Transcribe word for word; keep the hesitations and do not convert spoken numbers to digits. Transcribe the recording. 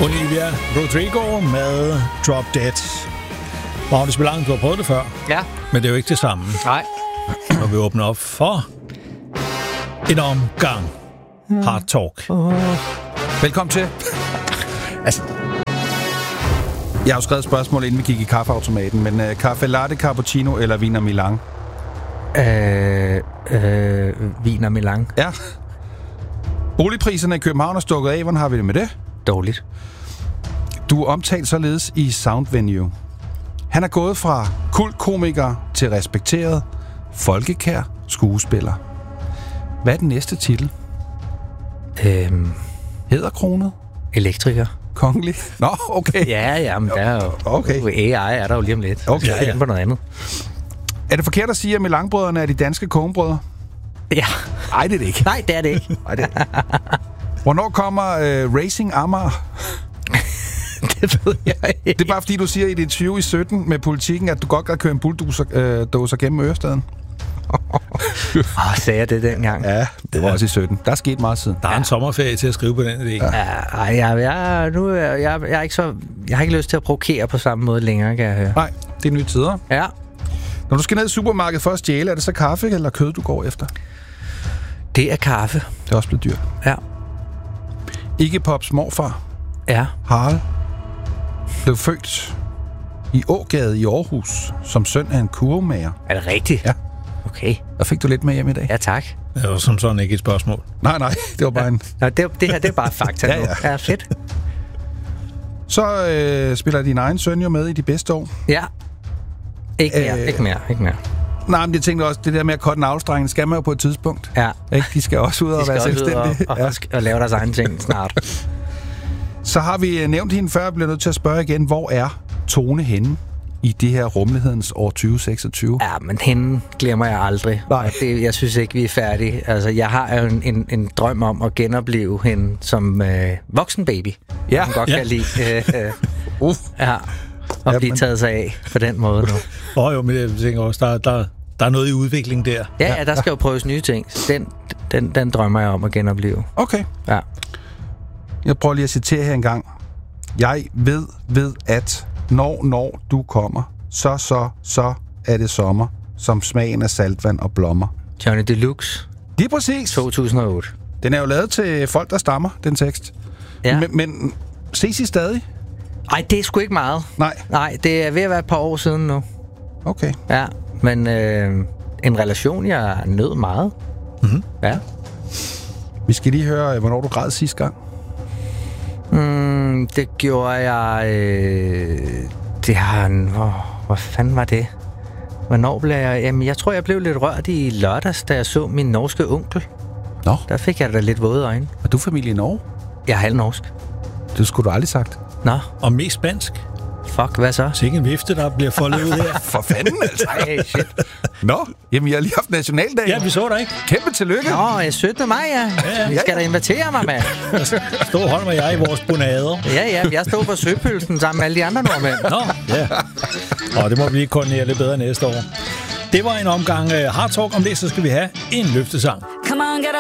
Olivia Rodrigo med Drop Dead. Magnus Belang, du har prøvet det før. Ja. Men det er jo ikke det samme. Nej. Når vi åbner op for en omgang Hard Talk. Oh. Velkommen til. Altså, jeg har jo skrevet et spørgsmål, inden vi gik i kaffeautomaten, men uh, kaffe latte, cappuccino eller vin og Milan? Øh, øh, vin og Milan. Ja. Boligpriserne i København er stukket af. Hvordan har vi det med det? Dårligt. Du er omtalt således i Sound Venue. Han er gået fra kultkomiker til respekteret, folkekær skuespiller. Hvad er den næste titel? Øhm, Hæderkronet? Elektriker. Kongelig? Nå, okay. Ja, ja, men der er jo... Okay. A I er der jo lige om lidt. Okay, jeg er ja. på noget andet. Er det forkert at sige, at Milan-brødrene er de danske kogebrødre? Ja. Nej, det er det ikke. Nej, det er det ikke. Nej, det er det. Hvornår kommer uh, Racing Amager? Det ved jeg ikke. Det er bare fordi, du siger i dit interview i sytten med Politikken, at du godt kan køre en bulldozer øh, doser gennem Ørestaden. Åh, oh, sagde jeg det dengang? Ja, det var ja. også i sytten. Der er sket meget siden. Der er ja. en sommerferie til at skrive på den idé. Ja, ej, jeg, jeg, nu, jeg, jeg, jeg, er ikke så, jeg har ikke lyst til at provokere på samme måde længere, kan jeg høre. Nej, det er nye tider. Ja. Når du skal ned i supermarkedet for at stjæle, er det så kaffe eller kød, du går efter? Det er kaffe. Det er også blevet dyrt. Ja. Iggy Pops morfar, Ja. Harald, blev født i Ågade i Aarhus som søn af en kurvemager. Er det rigtigt? Ja. Okay. Der fik du lidt med hjem i dag. Ja, tak. Det var som sådan ikke et spørgsmål. Nej, nej, det var bare en... Nå, det, det her, det er bare fakta Ja, nu. ja. Ja, fedt. Så øh, spiller din egen søn jo med i de bedste år. Ja. Ikke mere, Øh. ikke mere, ikke mere. Nej, men jeg tænkte også, det der med at korte en afstrengning, skal man jo på et tidspunkt. Ja. Ikke? De skal også ud og De skal være også ud selvstændige. og, og, og, og lave deres egen ting snart. Så har vi nævnt hende før, jeg bliver nødt til at spørge igen, hvor er Tone henne i det her rumlighedens år tyve seksogtyve? Ja, men hende glemmer jeg aldrig. Nej. Og det, jeg synes ikke, vi er færdige. Altså, jeg har jo en, en, en drøm om at genopleve hende som øh, voksen baby. Ja. Hun godt Ja. kan lide. Øh, øh, Uf. ja. Og Ja, blive men- taget sig af på den måde nu. Åh oh, jo, men jeg tænker også, der, der, der er noget i udvikling der. Ja, ja, der skal jo prøves nye ting. Den, den, den drømmer jeg om at genopleve. Okay. Ja. Jeg prøver lige at citere her en gang. Jeg ved, ved at når, når du kommer, så, så, så er det sommer, som smagen af saltvand og blommer. Johnny Deluxe, Det er præcis. to tusind og otte. Den er jo lavet til folk, der stammer, den tekst. Ja. Men, men ses I stadig? Ej, det er sgu ikke meget. Nej. Nej, det er ved at være et par år siden nu. Okay. Ja, men øh, en relation, jeg nød meget. Mm-hmm. Ja. Vi skal lige høre, hvornår du græd sidste gang. Mm, det gjorde jeg... Øh, det har... Hvor, hvor fanden var det? Hvornår blev jeg... Jamen, jeg tror, jeg blev lidt rørt i lørdags, da jeg så min norske onkel. Nå, Der fik jeg da lidt våde øjne. er du familie i Norge? Jeg er halvnorsk. Det skulle du aldrig sagt. Nå, Og mest spansk. fuck, hvad så? Sikke en vifte, der bliver foldet ud her. For fanden, altså. Ej, shit. Nå, jamen jeg har lige haft nationaldag. Ja, vi så dig ikke. Kæmpe tillykke. Nå, syttende maj, ja. ja. Vi skal da invitere mig med. Stå og hold med jeg i vores bonader. Ja, ja, jeg stod på søpølsen sammen med alle de andre nordmænd. Nå, ja. Og det må blive koordineret lidt bedre næste år. Det var en omgang uh, Hard Talk. Om det, så skal vi have en løftesang.